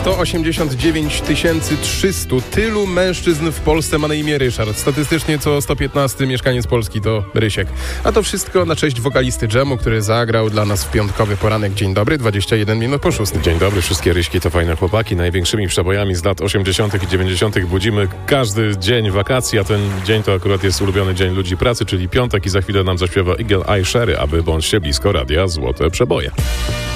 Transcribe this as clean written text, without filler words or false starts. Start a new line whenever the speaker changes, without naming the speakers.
189 300. Tylu mężczyzn w Polsce ma na imię Ryszard. Statystycznie co 115 mieszkaniec Polski to Rysiek. A to wszystko na cześć wokalisty Dżemu, który zagrał dla nas w piątkowy poranek. Dzień dobry, 21 minut po 6.
Dzień dobry, wszystkie Ryśki to fajne chłopaki. Największymi przebojami z lat 80. i 90. budzimy każdy dzień wakacji, a ten dzień to akurat jest ulubiony dzień ludzi pracy, czyli piątek, i za chwilę nam zaśpiewa Eagle Eye Sherry, aby bądźcie blisko radia Złote Przeboje.